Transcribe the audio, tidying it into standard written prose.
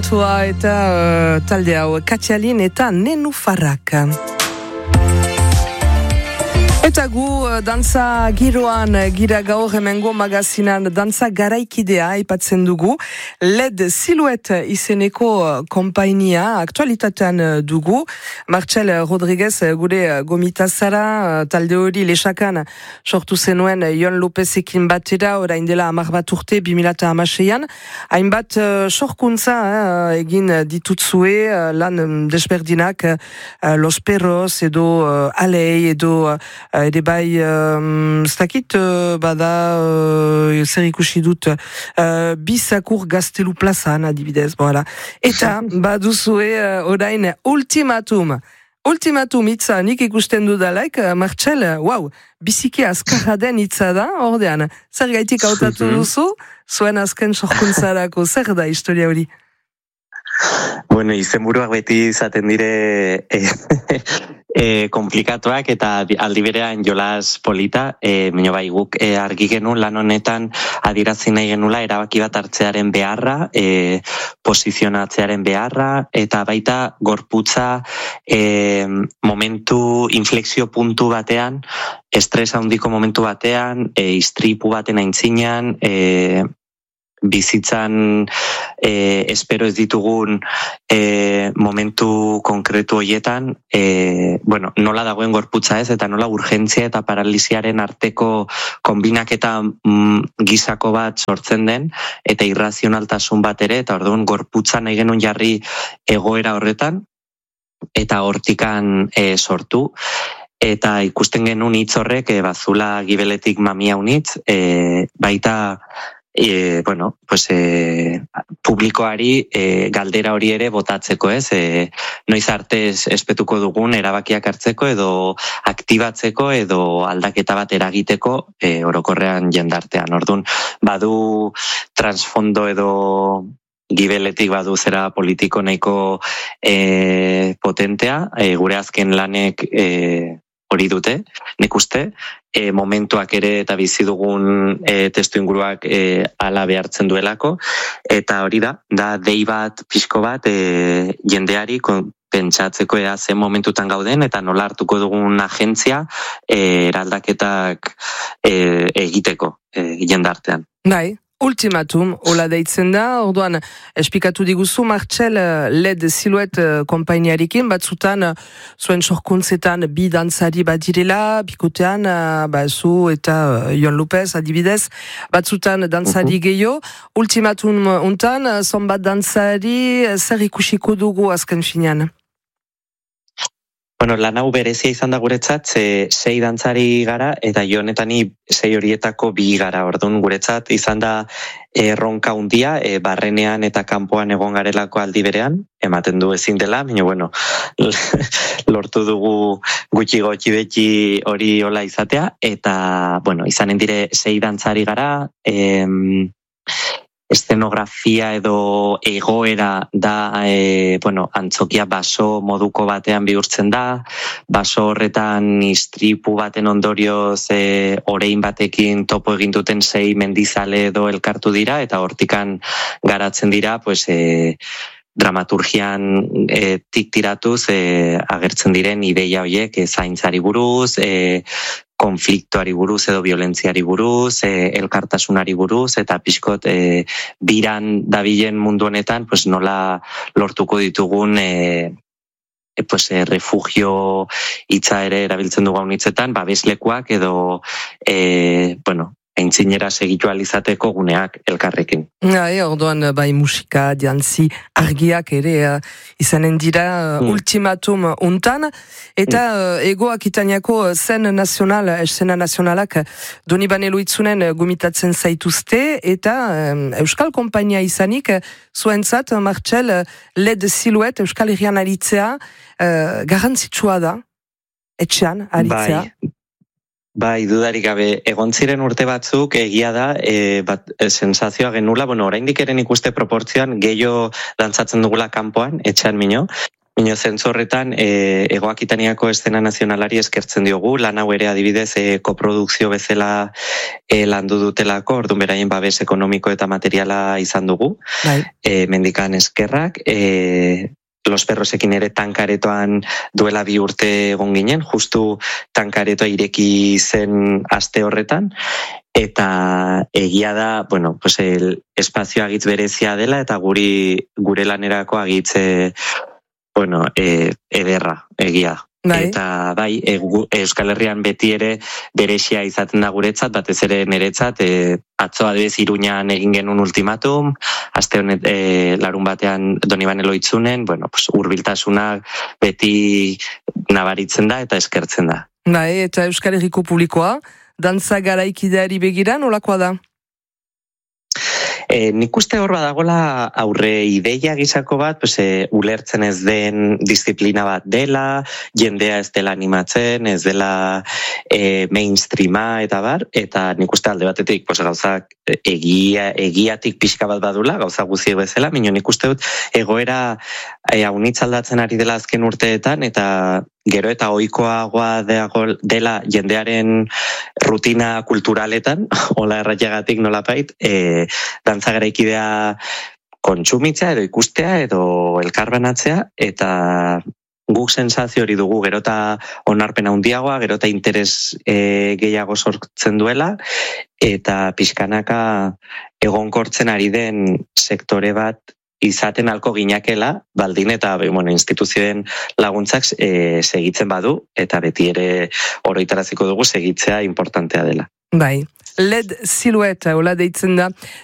Tua eta talde hau Katxalin eta Nenufarrak. Eta gu dantza giroan gira gaur hemengo magazinan dantza garaikidea aipatzen dugu. LED Silhouette izeneko konpainia aktualitatean dugu. Marcel Rodriguez gure gomitazara talde hori lesakan sortu zenuen Jon Lopezekin batera orain dela 10 bat urte 2016an. Hainbat sorkuntza egin ditutzue lan desberdinak Los Perros edo Alei edo ere bai, zdakit, bada, zer ikusi dut, Bizakur Gaztelu plazan, adibidez, voilà. Eta, baduzue, orain, ultimatum hitza, nik ikusten dudalaik, Marcel, wow, biziki azkarra den hitza da, ordean, zer gaitik hautatu duzu, zuen azken sorkuntzarako, zer da historia hori? Bueno, izenburuak beti izaten dire komplikatuak eta aldi berean jolas polita, baina bai guk argi genuen lan honetan adirazi nahi genula erabaki bat hartzearen beharra, posizionatzearen beharra, eta baita gorputza momentu, inflexio puntu batean, estres handiko momentu batean, istripu baten aintzinean, bizitzan espero ez ditugun momentu konkretu horietan, nola dagoen gorputza ez, eta nola urgentzia eta paralisiaren arteko konbinaketa gizako bat sortzen den, eta irrazionaltasun bat ere, eta orduan gorputza nahi genuen jarri egoera horretan, eta hortikan sortu. Eta ikusten genuen hitz horrek, bazula gibeletik mamia unitz, baita publikoari galdera hori ere botatzeko, ez? Noiz arte espetuko dugun erabakiak hartzeko edo aktibatzeko edo aldaketa bat eragiteko orokorrean jendartean. Orduan, badu transfondo edo gibeletik badu zera politiko nahiko potentea, gure azken lanek hori dute, nik uste, momentuak ere eta bizi dugun testu inguruak ala behartzen duelako, eta hori da dei bat, pixko bat, jendeari pentsatzeko ea zen momentutan gauden, eta nola hartuko dugun agentzia eraldaketak egiteko jendartean. Bai. Ultimatum, hola deitzen da, orduan, esplikatu diguzu, Marcel, LED Silhouette konpainiarekin, batzutan, zuen sorkuntzetan bi dantzari badirela, bikotean, zu eta Jon Lopez, adibidez, batzutan dantzari gehiago, ultimatum untan, zonbat dantzari, zer ikusiko dugu azken finean? Bueno, lan hau berezia izan da guretzat, 6 dantzari gara, eta jo honetani 6 horietako 2 gara. Orduan guretzat izan da erronka handia, barrenean eta kanpoan egon garelako aldi berean, ematen du ezin dela, baina lortu dugu gutxi beti hori hola izatea, eta izanen dire 6 dantzari gara, eszenografia edo egoera da, antzokia baso moduko batean bihurtzen da, baso horretan istripu baten ondorioz orein batekin topo egin duten 6 mendizale edo elkartu dira, eta hortikan garatzen dira, dramaturgian tiktiratuz agertzen diren ideia horiek zaintzari buruz, konfliktoari buruz edo violentziari buruz, elkartasunari buruz, eta pixkot biran dabilen mundu honetan nola lortuko ditugun refugio hitza ere erabiltzen dugu haunitzetan, babeslekuak edo aintzinera segitu alizateko guneak elkarrekin. Orduan, bai musika, jantzi, argiak ere izanen dira ultimatum untan, eta ego Akitaniako escena nazionalak Donibane Loitzunen gomitatzen zaituzte, eta Euskal Konpainia izanik, zuentzat, Marcel, LED Silhouette, Euskal Herrian aritzea, garrantzitsua da, etxean aritzea. Bai, dudarik gabe, egon ziren urte batzuk egia da, sensazioa genula, oraindik eren ikuste proportzioan gehiago dantzatzen dugula kanpoan, etxean mino, Ino zentzu horretan, Hego Akitaniako Eszena Nazionalari eskertzen diogu, lan hau ere adibidez koprodukzio bezala landu dutelako, orduan beraien babes ekonomiko eta materiala izan dugu, mendikan eskerrak, Los Perrosekin ere Tankaretoan duela 2 urte egon ginen, justu Tankaretoa ireki zen aste horretan, eta egia da, bueno, pues el espazio agitz berezia dela, eta gure lanerako agitze bueno, ederra, egia. Eta bai, Euskal Herrian beti ere berexia izaten da guretzat, batez ere niretzat, atzo adibidez Iruñan egin genuen ultimatum, aste honet larun batean Donibane Loitzunen, bueno, pues hurbiltasunak beti nabaritzen da eta eskertzen da. Bai, eta Euskal Herriko publikoa, dantza garaikideari begira, nolakoa da? Nik uste hor badagola aurre ideia gizako bat, pues, ulertzen ez den disiplina bat dela, jendea ez dela animatzen, ez dela mainstreama eta bar, eta nik uste alde batetik pues, gauzak egiatik pixka bat badula, gauza guziek bezala, minio nik uste dut egoera haunitz aldatzen ari dela azken urteetan, eta gero eta ohikoagoa dela jendearen rutina kulturaletan, hola erratiagatik nolapait, dantza garaikidea kontsumitzea edo ikustea edo elkarbanatzea, eta guk sensazio hori dugu, gero eta onarpen handiagoa, gero eta interes gehiago sortzen duela, eta pixkanaka egonkortzen ari den sektore bat izaten alko ginakela, baldin eta instituzioen laguntzak segitzen badu, eta beti ere oroitaraziko dugu segitzea importantea dela. Bai, LED Silhouette, hola deitzen da,